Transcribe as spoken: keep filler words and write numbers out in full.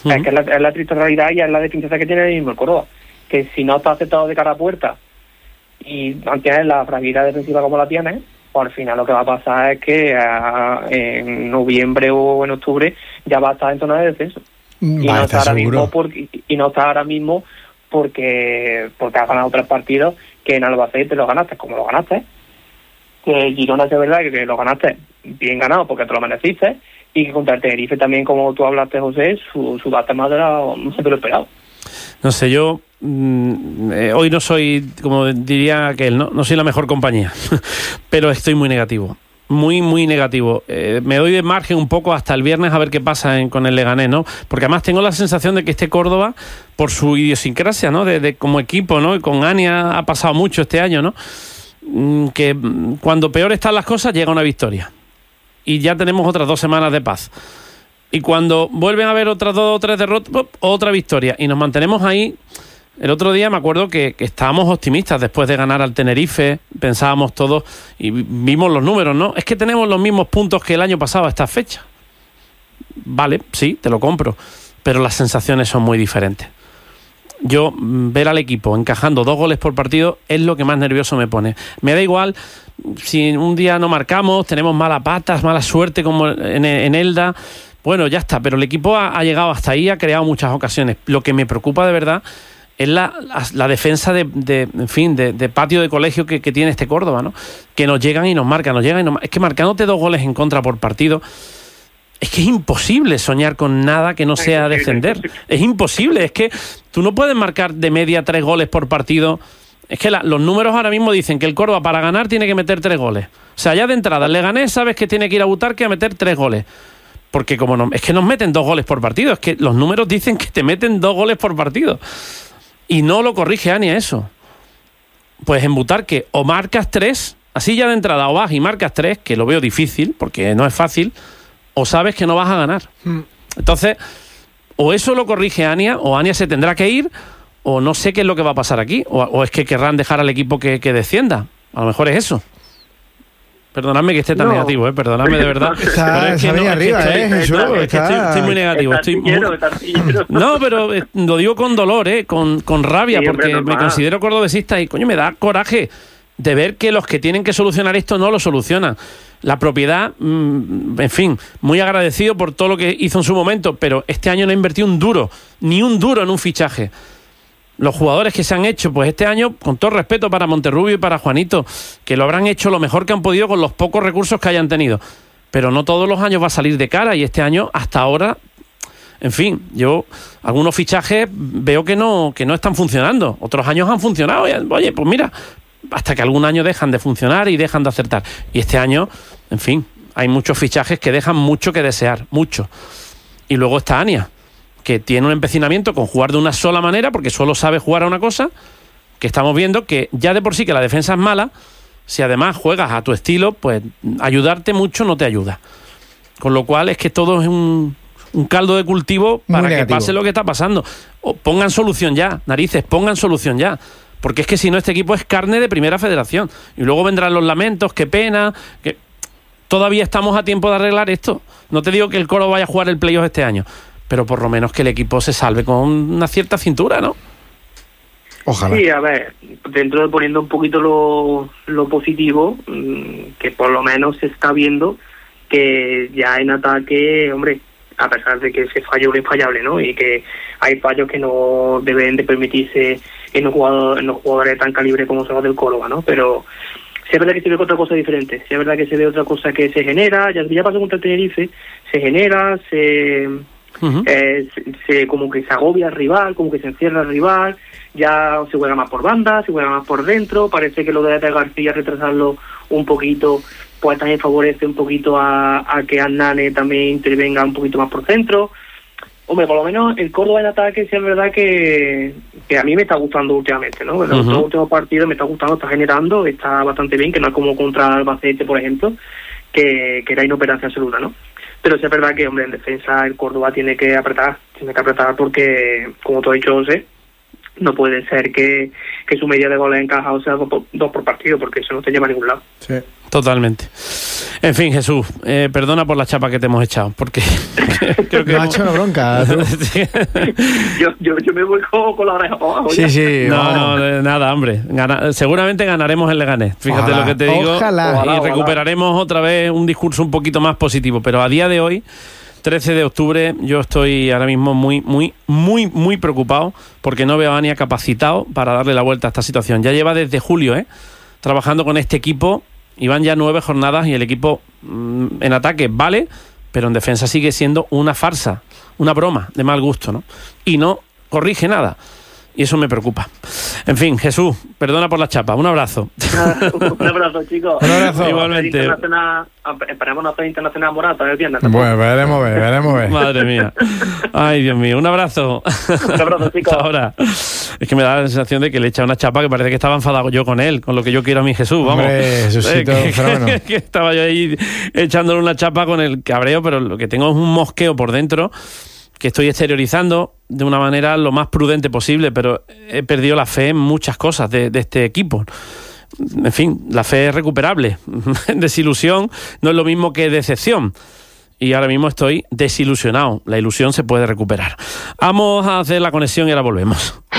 Uh-huh. Es que es la, es la triste realidad y es la deficiencia que tiene el mismo el Córdoba, que si no está aceptado de cara a puerta y mantienes la fragilidad defensiva como la tienes, pues al final lo que va a pasar es que a, en noviembre o en octubre ya va a estar en zona de descenso. Y no, está ahora mismo porque, y no está ahora mismo porque porque has ganado tres partidos que en Albacete lo ganaste como lo ganaste, que Girona es verdad que lo ganaste bien ganado porque te lo mereciste, y que contra el Tenerife también, como tú hablaste, José, su, su bate más era, no se te lo esperaba. No sé, yo mmm, eh, hoy no soy, como diría aquel, no, no soy la mejor compañía, pero estoy muy negativo. Muy, muy negativo. Eh, me doy de margen un poco hasta el viernes a ver qué pasa en, con el Leganés, ¿no? Porque además tengo la sensación de que este Córdoba, por su idiosincrasia, ¿no? De, de como equipo, ¿no? Y con Ania ha pasado mucho este año, ¿no? Mm, que cuando peor están las cosas llega una victoria. Y ya tenemos otras dos semanas de paz. Y cuando vuelven a haber otras dos o tres derrotas, otra victoria. Y nos mantenemos ahí. El otro día me acuerdo que, que estábamos optimistas después de ganar al Tenerife, pensábamos todos y vimos los números, ¿no? Es que tenemos los mismos puntos que el año pasado a esta fecha. Vale, sí, te lo compro, pero las sensaciones son muy diferentes. Yo, ver al equipo encajando dos goles por partido es lo que más nervioso me pone. Me da igual si un día no marcamos, tenemos mala patas, mala suerte como en, en Elda, bueno, ya está, pero el equipo ha, ha llegado hasta ahí, ha creado muchas ocasiones. Lo que me preocupa de verdad es la, la, la defensa de, de, en fin, de, de patio de colegio que, que tiene este Córdoba, ¿no? Que nos llegan y nos marcan, nos llegan y nos... Es que marcándote dos goles en contra por partido, es que es imposible soñar con nada que no sea defender. Es imposible, es que tú no puedes marcar de media tres goles por partido. Es que la, los números ahora mismo dicen que el Córdoba para ganar tiene que meter tres goles. O sea, ya de entrada, el Leganés sabes que tiene que ir a Butarque a meter tres goles. Porque como no, es que nos meten dos goles por partido, es que los números dicen que te meten dos goles por partido. Y no lo corrige Ania eso. Pues en Butarque o marcas tres, así ya de entrada, o vas y marcas tres, que lo veo difícil, porque no es fácil, o sabes que no vas a ganar. Hmm. Entonces, o eso lo corrige Ania, o Ania se tendrá que ir, o no sé qué es lo que va a pasar aquí, o, o es que querrán dejar al equipo que, que descienda. A lo mejor es eso. Perdonadme que esté tan no. negativo, ¿eh? Perdonadme de verdad. Está, es que no, arriba, es que estoy, ¿eh? Jesús, es que está, estoy, estoy muy negativo. Estoy muy... No, pero eh, lo digo con dolor, ¿eh? Con, con rabia, sí, porque hombre, me considero cordobesista y, coño, me da coraje de ver que los que tienen que solucionar esto no lo solucionan. La propiedad, mmm, en fin, muy agradecido por todo lo que hizo en su momento, pero este año no ha invertido un duro, ni un duro en un fichaje. Los jugadores que se han hecho, pues este año, con todo respeto para Monterrubio y para Juanito, que lo habrán hecho lo mejor que han podido con los pocos recursos que hayan tenido. Pero no todos los años va a salir de cara, y este año, hasta ahora, en fin, yo algunos fichajes veo que no, que no están funcionando. Otros años han funcionado. Y, oye, pues mira, hasta que algún año dejan de funcionar y dejan de acertar. Y este año, en fin, hay muchos fichajes que dejan mucho que desear, mucho. Y luego está Ania, que tiene un empecinamiento con jugar de una sola manera, porque solo sabe jugar a una cosa, que estamos viendo que ya de por sí que la defensa es mala, si además juegas a tu estilo, pues ayudarte mucho no te ayuda. Con lo cual es que todo es un, un caldo de cultivo para que pase lo que está pasando. O pongan solución ya, narices, pongan solución ya. Porque es que si no, este equipo es carne de primera federación. Y luego vendrán los lamentos, qué pena, que todavía estamos a tiempo de arreglar esto. No te digo que el Coro vaya a jugar el playoff este año, pero por lo menos que el equipo se salve con una cierta cintura, ¿no? Ojalá. Sí, a ver, dentro de poniendo un poquito lo, lo positivo, que por lo menos se está viendo que ya en ataque, hombre, a pesar de que ese fallo es infallable, ¿no? Y que hay fallos que no deben de permitirse en los jugadores, en los jugadores de tan calibre como son los del Córdoba, ¿no? Pero sí es verdad que se ve otra cosa diferente, sí es verdad que se ve otra cosa que se genera, ya, ya pasó contra el Tenerife, se genera, se... Uh-huh. Eh, se, se como que se agobia al rival, como que se encierra al rival, ya se juega más por banda, se juega más por dentro. Parece que lo de García retrasarlo un poquito, pues también favorece un poquito a, a que Hernán también intervenga un poquito más por centro. Hombre, por lo menos el Córdoba en ataque sí es verdad que, que a mí me está gustando últimamente, ¿no? En uh-huh. los últimos partidos me está gustando, está generando, está bastante bien, que no es como contra Albacete, por ejemplo, que, que era inoperancia absoluta, ¿no? Pero sí es verdad que, hombre, en defensa el Córdoba tiene que apretar, tiene que apretar porque, como tú has dicho, José, no puede ser que, que su media de goles encajados sea dos por, dos por partido, porque eso no te lleva a ningún lado. Sí. Totalmente. En fin, Jesús, eh, perdona por la chapa que te hemos echado, porque creo que no ha hemos... hecho una bronca. yo, yo, yo me voy con, con la oreja abajo. Sí, sí. No, vamos. no, nada, hombre. Gana... Seguramente ganaremos el Leganés. Fíjate Ojalá, lo que te digo. ojalá. Y Ojalá, recuperaremos otra vez un discurso un poquito más positivo. Pero a día de hoy, trece de octubre, yo estoy ahora mismo muy, muy, muy, muy preocupado porque no veo a Ania capacitado para darle la vuelta a esta situación. Ya lleva desde julio, ¿eh? trabajando con este equipo. Y van ya nueve jornadas y el equipo mmm, en ataque vale, pero en defensa sigue siendo una farsa, una broma de mal gusto, ¿no? Y no corrige nada. Y eso me preocupa. En fin, Jesús, perdona por la chapa. Un abrazo. Un abrazo, chicos. Un abrazo. Igualmente. Esperemos una fe internacional morata el viernes. Bueno, veremos ver, veremos ver. Madre mía. Ay, Dios mío. Un abrazo. Un abrazo, chicos. Hasta ahora. Es que me da la sensación de que le echa una chapa que parece que estaba enfadado yo con él, con lo que yo quiero a mi Jesús. Vamos. Hombre, Jesucito, eh, que, fenómeno. que, que estaba yo ahí echándole una chapa con el cabreo, pero lo que tengo es un mosqueo por dentro que estoy exteriorizando de una manera lo más prudente posible, pero he perdido la fe en muchas cosas de, de este equipo. En fin, la fe es recuperable. Desilusión no es lo mismo que decepción. Y ahora mismo estoy desilusionado. La ilusión se puede recuperar. Vamos a hacer la conexión y ahora volvemos.